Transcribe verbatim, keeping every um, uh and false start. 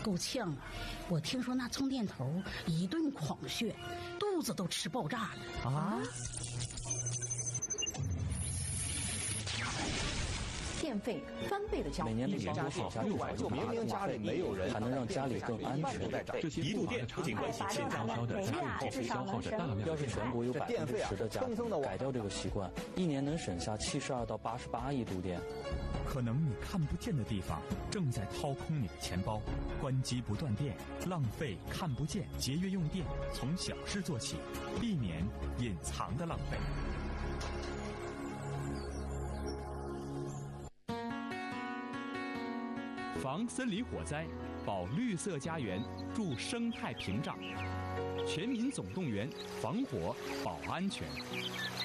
够呛啊！我听说那充电头一顿狂炫，肚子都吃爆炸了啊！ 电费翻倍的交， 每年帮助省下六百就明明家里没有人，还能让家里更安全。 这些一度电不仅关系现在烧的家里消耗着大量。 要是全国有百分之十的家庭改掉这个习惯，一年能省下七十二到八十八亿度电。 可能你看不见的地方正在掏空你的钱包。关机不断电，浪费看不见，节约用电，从小事做起，避免隐藏的浪费。 防森林火灾，保绿色家园，助生态屏障。全民总动员，防火保安全。